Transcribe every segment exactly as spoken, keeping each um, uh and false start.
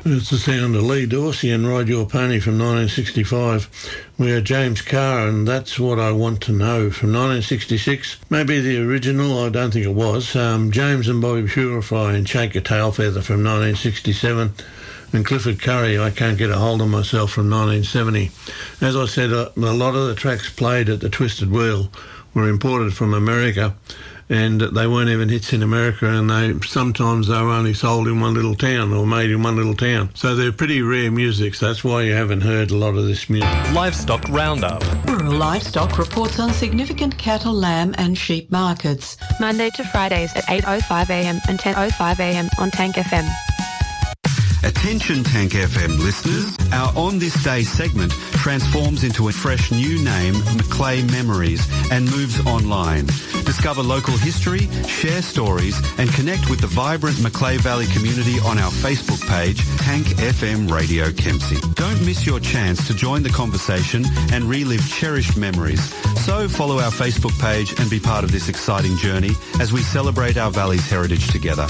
It's the sound of Lee Dorsey and Ride Your Pony from nineteen sixty-five. We are James Carr and That's What I Want to Know from nineteen sixty-six. Maybe the original, I don't think it was. Um, James and Bobby Purify and Shake a Tail Feather from nineteen sixty-seven. And Clifford Curry, I Can't Get a Hold of Myself from nineteen seventy. As I said, a, a lot of the tracks played at the Twisted Wheel were imported from America, and they weren't even hits in America, and they sometimes they were only sold in one little town or made in one little town. So they're pretty rare music, so that's why you haven't heard a lot of this music. Livestock Roundup. Rural Livestock reports on significant cattle, lamb and sheep markets. Monday to Fridays at eight oh five a m and ten oh five a m on Tank F M. Attention Tank F M listeners, our On This Day segment transforms into a fresh new name, Macleay Memories, and moves online. Discover local history, share stories, and connect with the vibrant Macleay Valley community on our Facebook page, Tank F M Radio Kempsey. Don't miss your chance to join the conversation and relive cherished memories. So follow our Facebook page and be part of this exciting journey as we celebrate our valley's heritage together.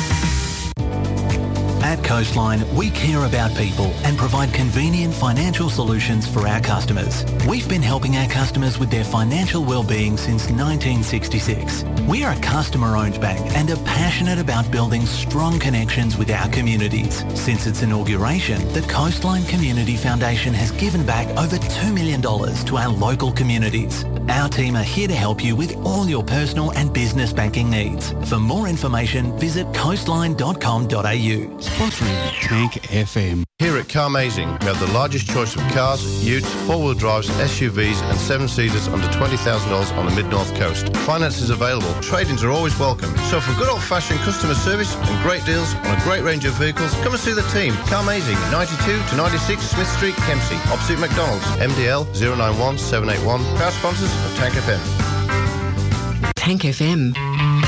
At Coastline, we care about people and provide convenient financial solutions for our customers. We've been helping our customers with their financial well-being since nineteen sixty-six. We are a customer-owned bank and are passionate about building strong connections with our communities. Since its inauguration, the Coastline Community Foundation has given back over two million dollars to our local communities. Our team are here to help you with all your personal and business banking needs. For more information, visit coastline dot com dot a u. Sponsoring Tank F M. Here at Carmazing, we have the largest choice of cars, utes, four-wheel drives, S U Vs and seven-seaters under twenty thousand dollars on the Mid-North Coast. Finance is available. Trade-ins are always welcome. So for good old-fashioned customer service and great deals on a great range of vehicles, come and see the team. Carmazing, ninety-two to ninety-six Smith Street, Kempsey, opposite McDonald's. M D L zero nine one seven eight one. Proud sponsors of Tank F M. Tank F M.